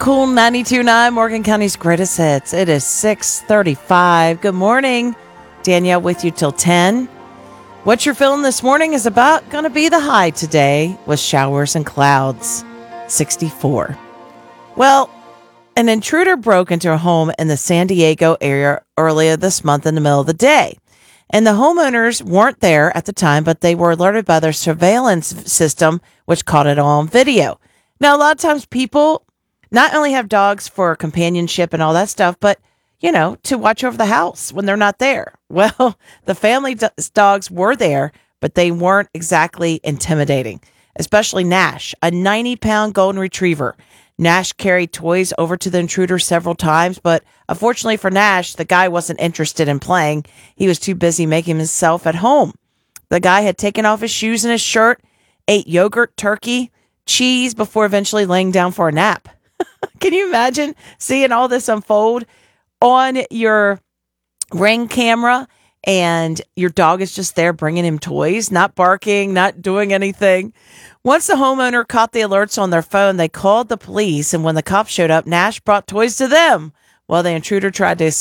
Cool 92.9, Morgan County's greatest hits. It is 6:35. Good morning. Danielle with you till 10. What you're feeling this morning is about going to be the high today with showers and clouds. 64. Well, an intruder broke into a home in the San Diego area earlier this month in the middle of the day. And the homeowners weren't there at the time, but they were alerted by their surveillance system, which caught it all on video. Now, a lot of times people not only have dogs for companionship and all that stuff, but, to watch over the house when they're not there. Well, the family dogs were there, but they weren't exactly intimidating, especially Nash, a 90-pound golden retriever. Nash carried toys over to the intruder several times, but unfortunately for Nash, the guy wasn't interested in playing. He was too busy making himself at home. The guy had taken off his shoes and his shirt, ate yogurt, turkey, cheese before eventually laying down for a nap. Can you imagine seeing all this unfold on your Ring camera and your dog is just there bringing him toys, not barking, not doing anything? Once the homeowner caught the alerts on their phone, they called the police, and when the cops showed up, Nash brought toys to them while the intruder tried to